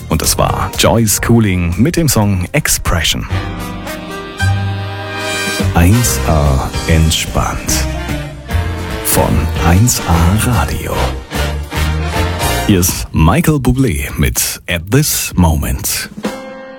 Und das war Joyce Cooling mit dem Song Expression. 1A entspannt. Von 1A Radio. Hier ist Michael Bublé mit At This Moment.